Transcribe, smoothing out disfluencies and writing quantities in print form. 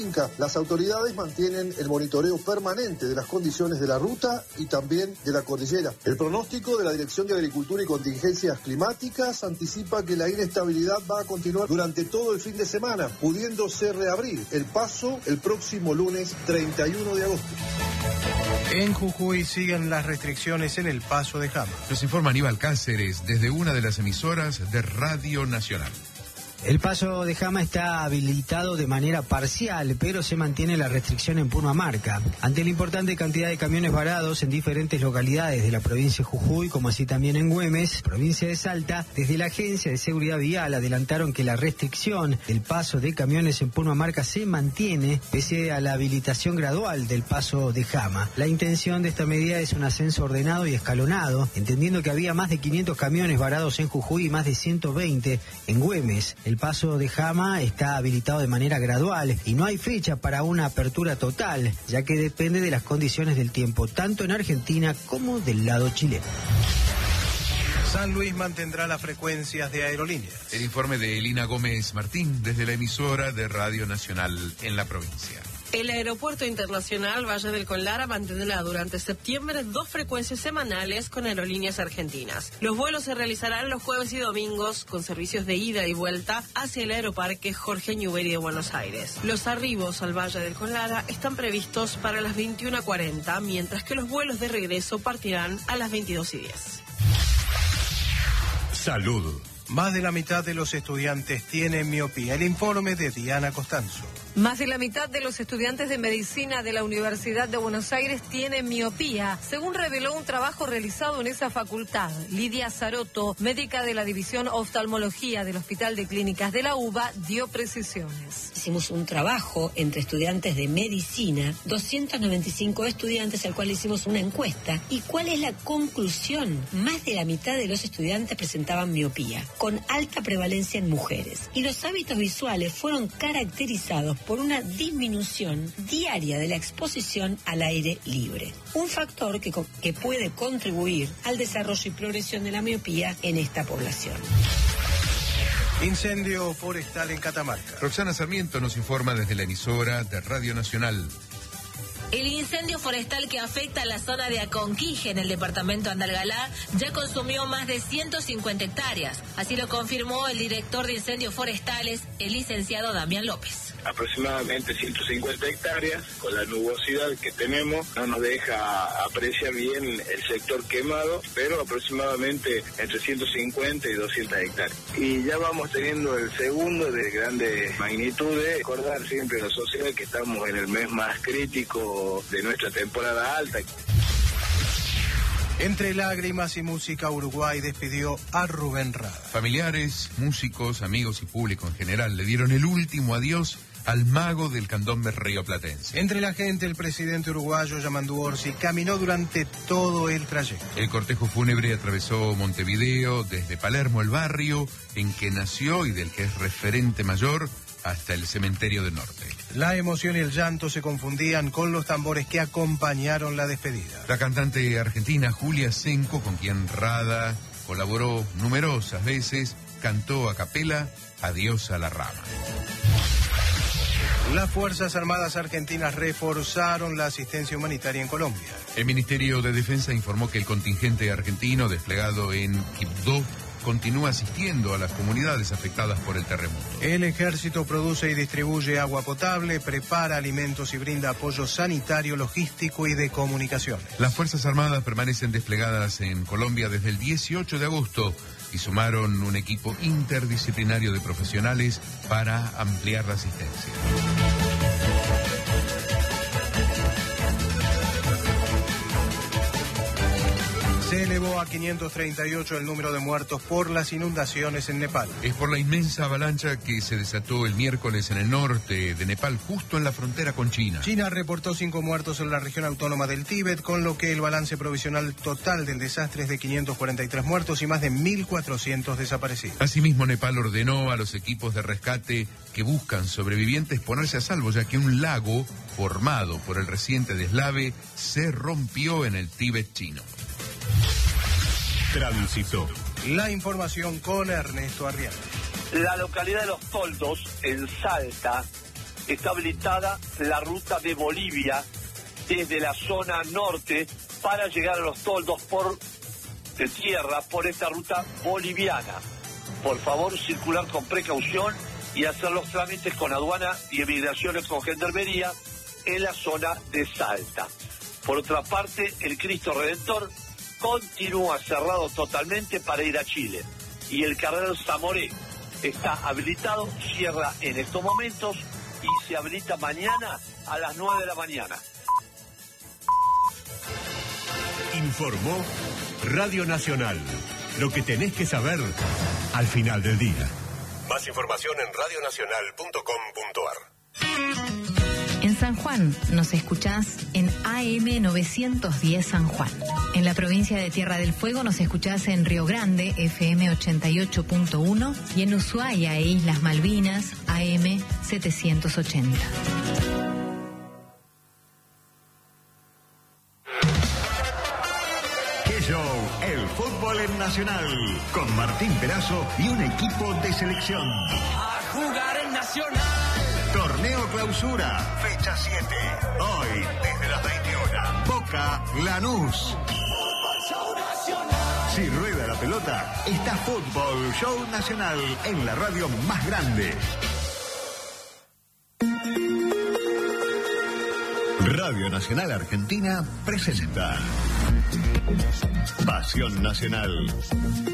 Las autoridades mantienen el monitoreo permanente de las condiciones de la ruta y también de la cordillera. El pronóstico de la Dirección de Agricultura y Contingencias Climáticas anticipa que la inestabilidad va a continuar durante todo el fin de semana, pudiéndose reabrir el paso el próximo lunes 31 de agosto. En Jujuy siguen las restricciones en el paso de Jama. Nos informa Aníbal Cáceres desde una de las emisoras de Radio Nacional. El paso de Jama está habilitado de manera parcial, pero se mantiene la restricción en Purmamarca. Ante la importante cantidad de camiones varados en diferentes localidades de la provincia de Jujuy, como así también en Güemes, provincia de Salta, desde la Agencia de Seguridad Vial adelantaron que la restricción del paso de camiones en Purmamarca se mantiene pese a la habilitación gradual del paso de Jama. La intención de esta medida es un ascenso ordenado y escalonado, entendiendo que había más de 500 camiones varados en Jujuy y más de 120 en Güemes. El paso de Jama está habilitado de manera gradual y no hay fecha para una apertura total, ya que depende de las condiciones del tiempo, tanto en Argentina como del lado chileno. San Luis mantendrá las frecuencias de aerolíneas. El informe de Elina Gómez Martín desde la emisora de Radio Nacional en la provincia. El Aeropuerto Internacional Valle del Conlara mantendrá durante septiembre 2 frecuencias semanales con aerolíneas argentinas. Los vuelos se realizarán los jueves y domingos con servicios de ida y vuelta hacia el Aeroparque Jorge Newbery de Buenos Aires. Los arribos al Valle del Conlara están previstos para las 21:40, mientras que los vuelos de regreso partirán a las 22:10. Salud. Más de la mitad de los estudiantes tienen miopía. El informe de Diana Costanzo. Más de la mitad de los estudiantes de medicina de la Universidad de Buenos Aires tienen miopía, según reveló un trabajo realizado en esa facultad. Lidia Zaroto, médica de la División Oftalmología del Hospital de Clínicas de la UBA, dio precisiones. Hicimos un trabajo entre estudiantes de medicina, 295 estudiantes al cual hicimos una encuesta. ¿Y cuál es la conclusión? Más de la mitad de los estudiantes presentaban miopía, con alta prevalencia en mujeres. Y los hábitos visuales fueron caracterizados por una disminución diaria de la exposición al aire libre. Un factor que puede contribuir al desarrollo y progresión de la miopía en esta población. Incendio forestal en Catamarca. Roxana Sarmiento nos informa desde la emisora de Radio Nacional. El incendio forestal que afecta a la zona de Aconquije en el departamento Andalgalá ya consumió más de 150 hectáreas. Así lo confirmó el director de incendios forestales, el licenciado Damián López. Aproximadamente 150 hectáreas, con la nubosidad que tenemos, no nos deja apreciar bien el sector quemado, pero aproximadamente entre 150 y 200 hectáreas. Y ya vamos teniendo el segundo de grandes magnitudes. Recordar siempre a la sociedad que estamos en el mes más crítico de nuestra temporada alta. Entre lágrimas y música, Uruguay despidió a Rubén Rada. Familiares, músicos, amigos y público en general le dieron el último adiós al mago del candombe rioplatense. Entre la gente, el presidente uruguayo Yamandu Orsi caminó durante todo el trayecto. El cortejo fúnebre atravesó Montevideo, desde Palermo, el barrio en que nació y del que es referente mayor, hasta el cementerio del norte. La emoción y el llanto se confundían con los tambores que acompañaron la despedida. La cantante argentina Julia Senco, con quien Rada colaboró numerosas veces, cantó a capela Adiós a la rama. Las Fuerzas Armadas Argentinas reforzaron la asistencia humanitaria en Colombia. El Ministerio de Defensa informó que el contingente argentino desplegado en Quibdó continúa asistiendo a las comunidades afectadas por el terremoto. El ejército produce y distribuye agua potable, prepara alimentos y brinda apoyo sanitario, logístico y de comunicaciones. Las Fuerzas Armadas permanecen desplegadas en Colombia desde el 18 de agosto y sumaron un equipo interdisciplinario de profesionales para ampliar la asistencia. Se elevó a 538 el número de muertos por las inundaciones en Nepal. Es por la inmensa avalancha que se desató el miércoles en el norte de Nepal, justo en la frontera con China. China reportó 5 muertos en la región autónoma del Tíbet, con lo que el balance provisional total del desastre es de 543 muertos y más de 1.400 desaparecidos. Asimismo, Nepal ordenó a los equipos de rescate que buscan sobrevivientes ponerse a salvo, ya que un lago formado por el reciente deslave se rompió en el Tíbet chino. Tránsito. La información con Ernesto Arriaga. La localidad de Los Toldos, en Salta, está habilitada la ruta de Bolivia desde la zona norte para llegar a los toldos de tierra por esta ruta boliviana. Por favor, circular con precaución y hacer los trámites con aduana y emigraciones con gendarmería en la zona de Salta. Por otra parte, el Cristo Redentor continúa cerrado totalmente para ir a Chile y el carril Zamoré está habilitado, cierra en estos momentos y se habilita mañana a las 9 de la mañana. Informó Radio Nacional. Lo que tenés que saber al final del día. Más información en radionacional.com.ar. En San Juan nos escuchás en AM 910 San Juan. En la provincia de Tierra del Fuego nos escuchás en Río Grande, FM 88.1, y en Ushuaia e Islas Malvinas, AM 780. El fútbol en Nacional, con Martín Perazo y un equipo de selección. A jugar en Nacional. Torneo Clausura, fecha 7. Hoy, desde las 21. Boca Lanús. Si rueda la pelota, está Fútbol Show Nacional en la radio más grande. Radio Nacional Argentina presenta Pasión Nacional.